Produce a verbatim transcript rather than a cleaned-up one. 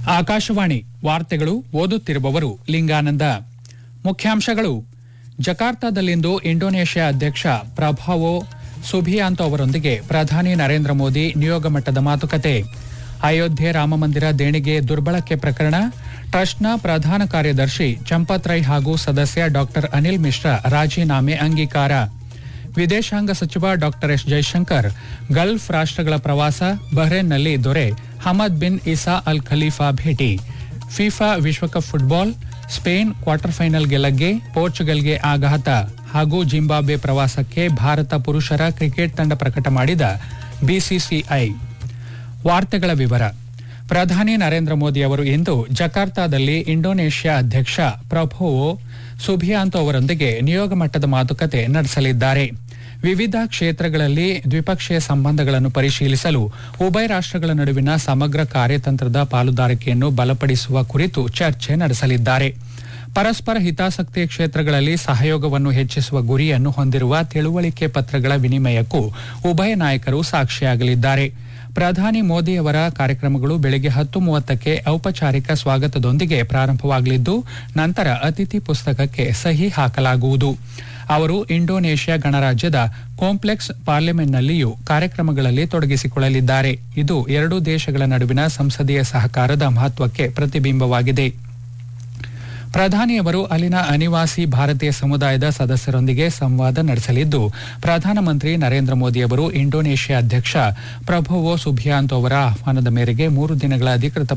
ಆಕಾಶವಾಣಿ ವಾರ್ತೆಗಳು ಓದುತ್ತಿರುವವರು ಲಿಂಗಾನಂದ. ಮುಖ್ಯಾಂಶಗಳು. ಜಕಾರ್ತಾದಲ್ಲಿಂದು ಇಂಡೋನೇಷ್ಯಾ ಅಧ್ಯಕ್ಷ ಪ್ರಭಾವೋ ಸುಬಿಯಾಂತೋ ಅವರೊಂದಿಗೆ ಪ್ರಧಾನಿ ನರೇಂದ್ರ ಮೋದಿ ನಿಯೋಗ ಮಟ್ಟದ ಮಾತುಕತೆ. ಅಯೋಧ್ಯೆ ರಾಮಮಂದಿರ ದೇಣಿಗೆ ದುರ್ಬಳಕೆ ಪ್ರಕರಣ ಟ್ರಸ್ಟ್ನ ಪ್ರಧಾನ ಕಾರ್ಯದರ್ಶಿ ಚಂಪತ್ ರೈ ಹಾಗೂ ಸದಸ್ಯ ಡಾ ಅನಿಲ್ ಮಿಶ್ರಾ ರಾಜೀನಾಮೆ ಅಂಗೀಕಾರ. ವಿದೇಶಾಂಗ ಸಚಿವ ಡಾ ಎಸ್ ಜೈಶಂಕರ್ ಗಲ್ಫ್ ರಾಷ್ಟ್ರಗಳ ಪ್ರವಾಸ. ಬಹ್ರೇನ್ನಲ್ಲಿ ದೊರೆ Hamad bin Isa Al Khalifa ಭೇಟಿ. ಫಿಫಾ ವಿಶ್ವಕಪ್ ಫುಟ್ಬಾಲ್. ಸ್ಪೇನ್ ಕ್ವಾರ್ಟರ್ ಫೈನಲ್ಗೆ ಲಗ್ಗೆ, ಪೋರ್ಚುಗಲ್ಗೆ ಆಘಾತ ಹಾಗೂ ಜಿಂಬಾಬ್ವೆ ಪ್ರವಾಸಕ್ಕೆ ಭಾರತ ಪುರುಷರ ಕ್ರಿಕೆಟ್ ತಂಡ ಪ್ರಕಟ ಮಾಡಿದ ಬಿಸಿಸಿಐ. ವಾರ್ತೆಗಳ ವಿವರ. ಪ್ರಧಾನಿ ನರೇಂದ್ರ ಮೋದಿ ಅವರು ಇಂದು ಜಕಾರ್ತಾದಲ್ಲಿ ಇಂಡೋನೇಷ್ಯಾ ಅಧ್ಯಕ್ಷ ಪ್ರಭೋವೋ ಸುಬಿಯಾಂತೋ ಅವರೊಂದಿಗೆ ನಿಯೋಗ ಮಟ್ಟದ ಮಾತುಕತೆ ನಡೆಸಲಿದ್ದಾರೆ. ವಿವಿಧ ಕ್ಷೇತ್ರಗಳಲ್ಲಿ ದ್ವಿಪಕ್ಷೀಯ ಸಂಬಂಧಗಳನ್ನು ಪರಿಶೀಲಿಸಲು ಉಭಯ ರಾಷ್ಟ್ರಗಳ ನಡುವಿನ ಸಮಗ್ರ ಕಾರ್ಯತಂತ್ರದ ಪಾಲುದಾರಿಕೆಯನ್ನು ಬಲಪಡಿಸುವ ಕುರಿತು ಚರ್ಚೆ ನಡೆಸಲಿದ್ದಾರೆ. ಪರಸ್ಪರ ಹಿತಾಸಕ್ತಿಯ ಕ್ಷೇತ್ರಗಳಲ್ಲಿ ಸಹಯೋಗವನ್ನು ಹೆಚ್ಚಿಸುವ ಗುರಿಯನ್ನು ಹೊಂದಿರುವ ತಿಳುವಳಿಕೆ ಪತ್ರಗಳ ವಿನಿಮಯಕ್ಕೂ ಉಭಯ ನಾಯಕರು ಸಾಕ್ಷಿಯಾಗಲಿದ್ದಾರೆ. ಪ್ರಧಾನಿ ಮೋದಿ ಅವರ ಕಾರ್ಯಕ್ರಮಗಳು ಬೆಳಗ್ಗೆ ಹತ್ತು ಮೂವತ್ತಕ್ಕೆ ಔಪಚಾರಿಕ ಸ್ವಾಗತದೊಂದಿಗೆ ಪ್ರಾರಂಭವಾಗಲಿದ್ದು, ನಂತರ ಅತಿಥಿ ಪುಸ್ತಕಕ್ಕೆ ಸಹಿ ಹಾಕಲಾಗುವುದು. ಅವರು ಇಂಡೋನೇಷ್ಯಾ ಗಣರಾಜ್ಯದ ಕಾಂಪ್ಲೆಕ್ಸ್ ಪಾರ್ಲಿಮೆಂಟ್ನಲ್ಲಿಯೂ ಕಾರ್ಯಕ್ರಮಗಳಲ್ಲಿ ತೊಡಗಿಸಿಕೊಳ್ಳಲಿದ್ದಾರೆ. ಇದು ಎರಡೂ ದೇಶಗಳ ನಡುವಿನ ಸಂಸದೀಯ ಸಹಕಾರದ ಮಹತ್ವಕ್ಕೆ ಪ್ರತಿಬಿಂಬವಾಗಿದೆ. ಪ್ರಧಾನಿಯವರು ಅಲ್ಲಿನ ಅನಿವಾಸಿ ಭಾರತೀಯ ಸಮುದಾಯದ ಸದಸ್ಯರೊಂದಿಗೆ ಸಂವಾದ ನಡೆಸಲಿದ್ದು, ಪ್ರಧಾನಮಂತ್ರಿ ನರೇಂದ್ರ ಮೋದಿ ಅವರು ಇಂಡೋನೇಷ್ಯಾ ಅಧ್ಯಕ್ಷ ಪ್ರಭೋವೋ ಸುಬಿಯಾಂತೋ ಅವರ ಆಹ್ವಾನದ ಮೇರೆಗೆ ಮೂರು ದಿನಗಳ ಅಧಿಕೃತ